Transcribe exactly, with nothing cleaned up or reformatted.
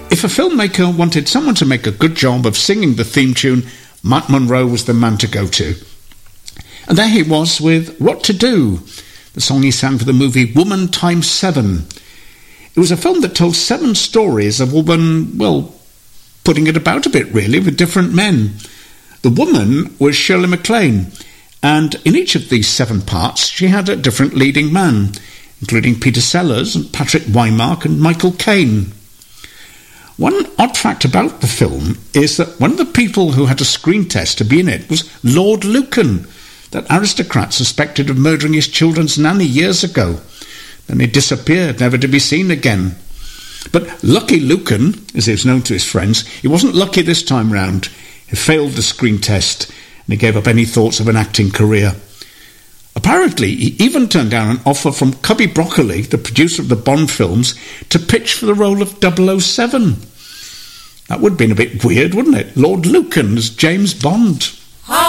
If a filmmaker wanted someone to make a good job of singing the theme tune, Mike Monroe was the man to go to. And there he was with What to Do, the song he sang for the movie Woman Times Seven. It was a film that told seven stories of a woman, well, putting it about a bit really, with different men. The woman was Shirley MacLaine, and in each of these seven parts she had a different leading man, including Peter Sellers and Patrick Wymark and Michael Caine. One odd fact about the film is that one of the people who had a screen test to be in it was Lord Lucan, that aristocrat suspected of murdering his children's nanny years ago. Then he disappeared, never to be seen again. But Lucky Lucan, as he was known to his friends, he wasn't lucky this time round. He failed the screen test, and he gave up any thoughts of an acting career. Apparently, he even turned down an offer from Cubby Broccoli, the producer of the Bond films, to pitch for the role of double oh seven. That would have been a bit weird, wouldn't it? Lord Lucan as James Bond.